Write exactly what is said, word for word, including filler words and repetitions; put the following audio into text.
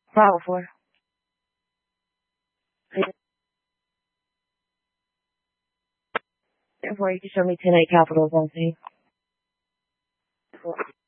Bravo four. Therefore, you can show me ten eight capitals on scene.